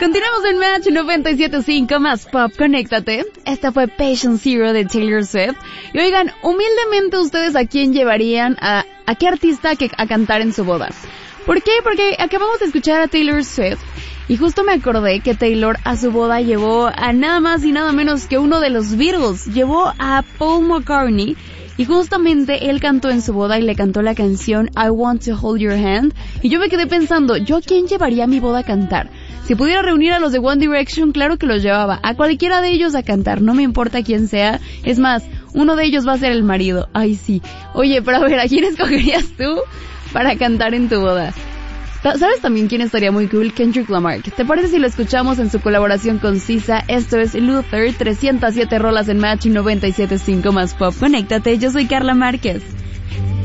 Continuamos en Match 97.5 más Pop, conéctate. Esta fue Patient Zero de Taylor Swift. Y oigan, humildemente ustedes, ¿a quién llevarían? ¿A qué artista a cantar en su boda? ¿Por qué? Porque acabamos de escuchar a Taylor Swift y justo me acordé que Taylor a su boda llevó a nada más y nada menos que uno de los Beatles. Llevó a Paul McCartney y justamente él cantó en su boda y le cantó la canción I Want to Hold Your Hand. Y yo me quedé pensando, ¿yo a quién llevaría a mi boda a cantar? Si pudiera reunir a los de One Direction, claro que los llevaba. A cualquiera de ellos a cantar, no me importa quién sea. Es más, uno de ellos va a ser el marido. Ay, sí. Oye, pero a ver, ¿a quién escogerías tú para cantar en tu boda? ¿Sabes también quién estaría muy cool? Kendrick Lamar. ¿Te parece si lo escuchamos en su colaboración con SZA? Esto es Luther, 307 rolas en Match 97.5 más Pop. Conéctate, yo soy Carla Márquez.